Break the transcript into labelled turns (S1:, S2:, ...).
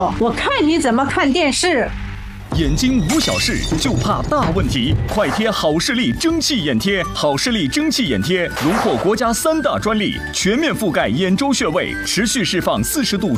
S1: 我看你怎么看电视。
S2: 眼睛无小事，就怕大问题。快贴好视力蒸汽眼贴，好视力蒸汽眼贴荣获国家3大专利，全面覆盖眼周穴位，持续释放40度